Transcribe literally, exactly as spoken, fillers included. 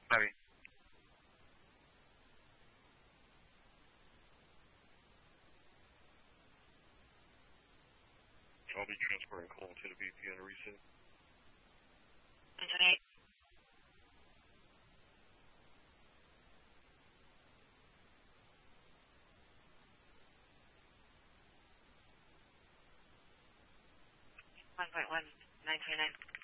Bobby. I'll be transferring call to the V P on a reset. Tonight. one point one nine three nine.